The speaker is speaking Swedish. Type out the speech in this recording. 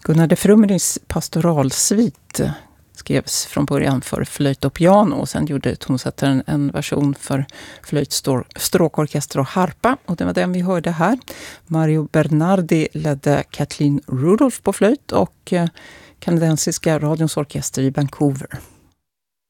Gunnar de Frumeris pastoralsvit skrevs från början för flöjt och piano, och sen gjorde tonsättaren en version för flöjt, stråkorkester och harpa, och det var den vi hörde här. Mario Bernardi ledde Kathleen Rudolph på flöjt och kanadensiska radions orkester i Vancouver.